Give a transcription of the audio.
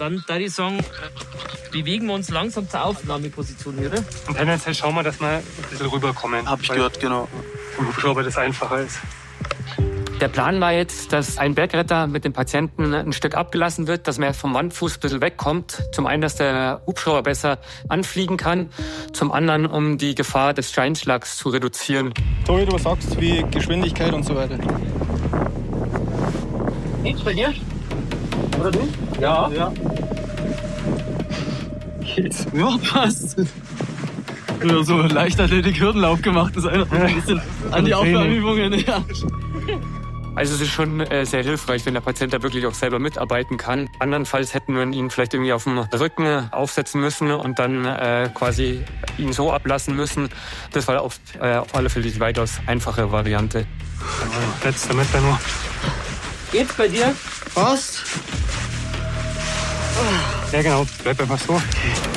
Dann da ich sagen, bewegen wir uns langsam zur Aufnahmeposition hier, oder? Und tendenziell schauen wir, dass wir ein bisschen rüberkommen. Hab ich gehört, genau. Im Hubschrauber das einfacher ist. Der Plan war jetzt, dass ein Bergretter mit dem Patienten ein Stück abgelassen wird, dass man vom Wandfuß ein bisschen wegkommt. Zum einen, dass der Hubschrauber besser anfliegen kann. Zum anderen, um die Gefahr des Steinschlags zu reduzieren. So wie du sagst, wie Geschwindigkeit und so weiter. Geht's bei dir? Oder du? Ja. Geht's? Ja, passt. Ja, so Leichtathletik-Hürdenlauf gemacht, das ist einfach ein bisschen an die Aufwärmübungen. Ja. Also es ist schon sehr hilfreich, wenn der Patient da wirklich auch selber mitarbeiten kann. Andernfalls hätten wir ihn vielleicht irgendwie auf dem Rücken aufsetzen müssen und dann quasi ihn so ablassen müssen. Das war auf alle Fälle die weitaus einfache Variante. Letzter Meter nur. Geht's bei dir? Passt. Ja genau, bleib einfach so.